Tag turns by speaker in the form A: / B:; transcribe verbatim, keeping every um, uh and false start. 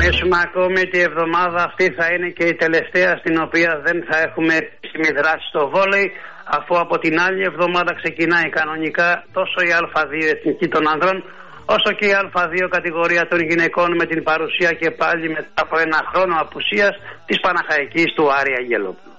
A: θυμίσουμε ακόμη ότι η εβδομάδα αυτή θα είναι και η τελευταία στην οποία δεν θα έχουμε επίσημη δράση στο βόλεϊ, αφού από την άλλη εβδομάδα ξεκινάει κανονικά τόσο η Α δύο εθνική των ανδρών όσο και η Α δύο κατηγορία των γυναικών, με την παρουσία και πάλι μετά από ένα χρόνο απουσίας της Παναχαϊκής του Άρη Αγγελόπουλου.